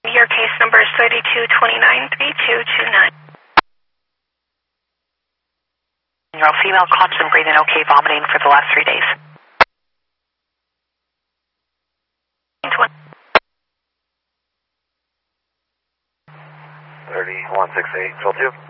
Your case number is 32293229. Your female constant breathing okay, vomiting for the last 3 days. 3168, 12-2.